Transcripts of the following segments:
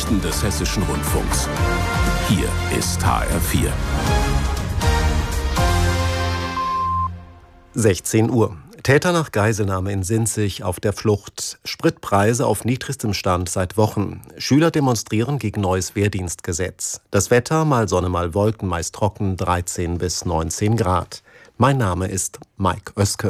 Nachrichten des Hessischen Rundfunks. Hier ist HR4. 16 Uhr. Täter nach Geiselnahme in Sinzig auf der Flucht. Spritpreise auf niedrigstem Stand seit Wochen. Schüler demonstrieren gegen neues Wehrdienstgesetz. Das Wetter, mal Sonne, mal Wolken, meist trocken, 13 bis 19 Grad. Mein Name ist Mike Oeske.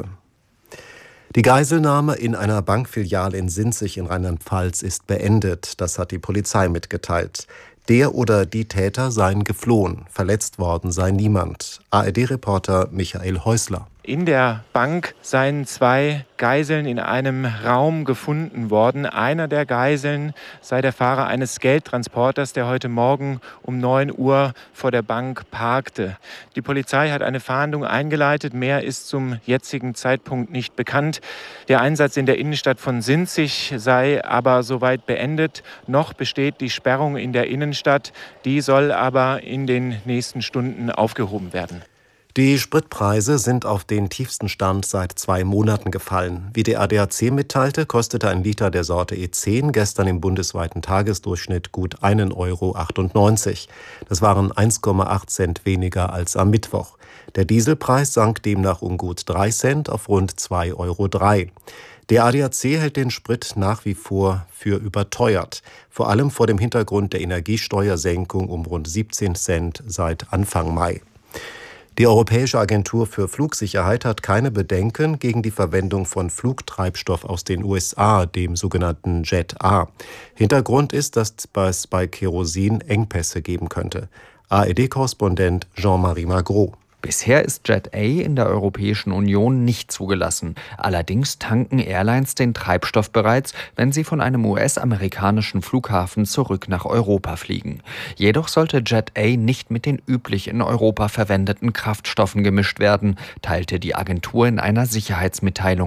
Die Geiselnahme in einer Bankfiliale in Sinzig in Rheinland-Pfalz ist beendet. Das hat die Polizei mitgeteilt. Der oder die Täter seien geflohen. Verletzt worden sei niemand. ARD-Reporter Michael Häusler. In der Bank seien 2 Geiseln in einem Raum gefunden worden. Einer der Geiseln sei der Fahrer eines Geldtransporters, der heute Morgen um 9 Uhr vor der Bank parkte. Die Polizei hat eine Fahndung eingeleitet. Mehr ist zum jetzigen Zeitpunkt nicht bekannt. Der Einsatz in der Innenstadt von Sinzig sei aber soweit beendet. Noch besteht die Sperrung in der Innenstadt. Die soll aber in den nächsten Stunden aufgehoben werden. Die Spritpreise sind auf den tiefsten Stand seit 2 Monaten gefallen. Wie der ADAC mitteilte, kostete ein Liter der Sorte E10 gestern im bundesweiten Tagesdurchschnitt gut 1,98 €. Das waren 1,8 Cent weniger als am Mittwoch. Der Dieselpreis sank demnach um gut 3 Cent auf rund 2,03 €. Der ADAC hält den Sprit nach wie vor für überteuert, vor allem vor dem Hintergrund der Energiesteuersenkung um rund 17 Cent seit Anfang Mai. Die Europäische Agentur für Flugsicherheit hat keine Bedenken gegen die Verwendung von Flugtreibstoff aus den USA, dem sogenannten Jet A. Hintergrund ist, dass es bei Kerosin Engpässe geben könnte. ARD-Korrespondent Jean-Marie Magro. Bisher ist Jet A in der Europäischen Union nicht zugelassen. Allerdings tanken Airlines den Treibstoff bereits, wenn sie von einem US-amerikanischen Flughafen zurück nach Europa fliegen. Jedoch sollte Jet A nicht mit den üblich in Europa verwendeten Kraftstoffen gemischt werden, teilte die Agentur in einer Sicherheitsmitteilung